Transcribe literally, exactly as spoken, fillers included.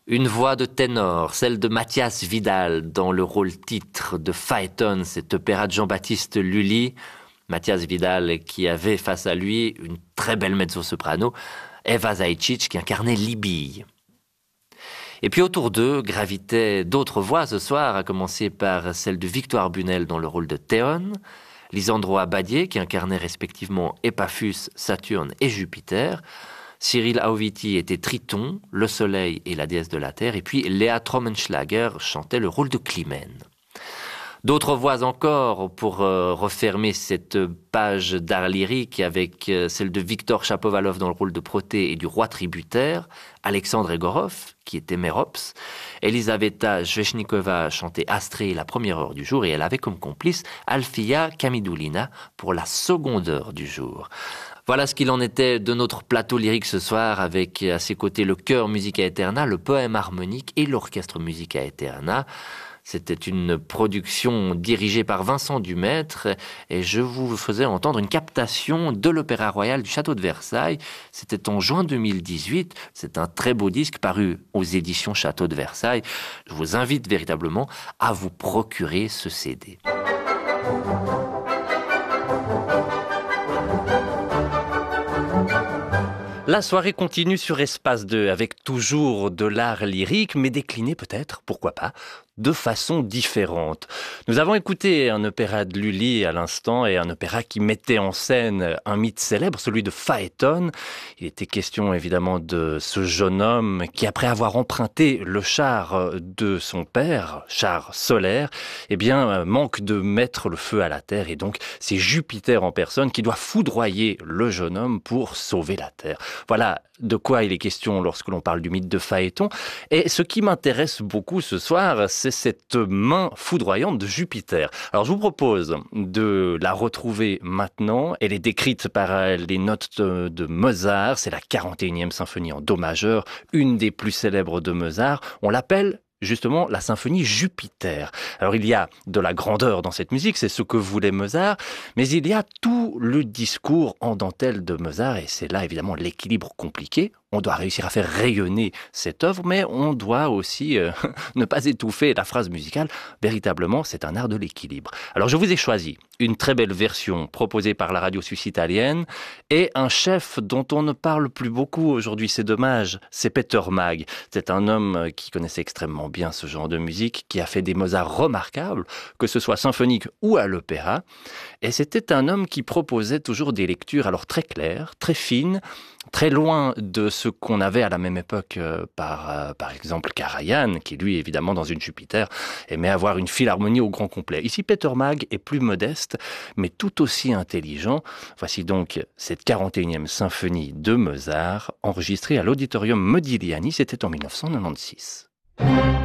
Une voix de ténor, celle de Mathias Vidal, dans le rôle titre de Phaéton, cet opéra de Jean-Baptiste Lully. Mathias Vidal qui avait face à lui une très belle mezzo-soprano, Eva Zajcic, qui incarnait Libye. Et puis autour d'eux gravitaient d'autres voix ce soir, à commencer par celle de Victoire Bunel dans le rôle de Théon, Lisandro Abadier qui incarnait respectivement Epaphus, Saturne et Jupiter, Cyril Auviti était Triton, le Soleil et la déesse de la Terre, et puis Léa Trommenschlager chantait le rôle de Clymène. D'autres voix encore pour euh, refermer cette page d'art lyrique avec euh, celle de Victor Chapovalov dans le rôle de Proté et du roi tributaire, Alexandre Egorov qui était Mérops, Elisaveta Sveshnikova chantait Astrée la première heure du jour et elle avait comme complice Alfia Kamidoulina pour la seconde heure du jour. Voilà ce qu'il en était de notre plateau lyrique ce soir avec à ses côtés le chœur Musica Aeterna, le poème harmonique et l'orchestre Musica Aeterna. C'était une production dirigée par Vincent Dumaître et je vous faisais entendre une captation de l'Opéra Royal du Château de Versailles. C'était en juin deux mille dix-huit. C'est un très beau disque paru aux éditions Château de Versailles. Je vous invite véritablement à vous procurer ce C D. La soirée continue sur Espace deux avec toujours de l'art lyrique, mais décliné peut-être, pourquoi pas, de façon différente. Nous avons écouté un opéra de Lully à l'instant et un opéra qui mettait en scène un mythe célèbre, celui de Phaéton. Il était question évidemment de ce jeune homme qui, après avoir emprunté le char de son père, char solaire, eh bien, manque de mettre le feu à la terre et donc c'est Jupiter en personne qui doit foudroyer le jeune homme pour sauver la terre. Voilà de quoi il est question lorsque l'on parle du mythe de Phaéton. Et ce qui m'intéresse beaucoup ce soir, c'est cette main foudroyante de Jupiter. Alors je vous propose de la retrouver maintenant. Elle est décrite par les notes de, de Mozart. C'est la quarante et unième symphonie en do majeur, une des plus célèbres de Mozart. On l'appelle justement la symphonie Jupiter. Alors il y a de la grandeur dans cette musique, c'est ce que voulait Mozart, mais il y a tout le discours en dentelle de Mozart, et c'est là évidemment l'équilibre compliqué. On doit réussir à faire rayonner cette œuvre, mais on doit aussi euh, ne pas étouffer la phrase musicale. Véritablement, c'est un art de l'équilibre. Alors je vous ai choisi une très belle version proposée par la radio suisse italienne et un chef dont on ne parle plus beaucoup aujourd'hui, c'est dommage, c'est Peter Maag. C'est un homme qui connaissait extrêmement bien ce genre de musique, qui a fait des Mozart remarquables, que ce soit symphonique ou à l'opéra. Et c'était un homme qui proposait toujours des lectures alors très claires, très fines, très loin de ce qu'on avait à la même époque euh, par, euh, par exemple Karajan, qui lui, évidemment, dans une Jupiter, aimait avoir une philharmonie au grand complet. Ici, Peter Maag est plus modeste, mais tout aussi intelligent. Voici donc cette quarante et unième symphonie de Mozart, enregistrée à l'Auditorium Modigliani, c'était en mille neuf cent quatre-vingt-seize.